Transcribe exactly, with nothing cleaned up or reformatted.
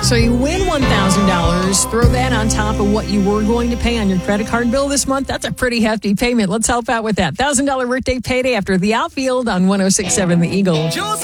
So you win one thousand dollars. Throw that on top of what you were going to pay on your credit card bill this month. That's a pretty hefty payment. Let's help out with that. one thousand dollars workday payday after the outfield on one oh six point seven The Eagle.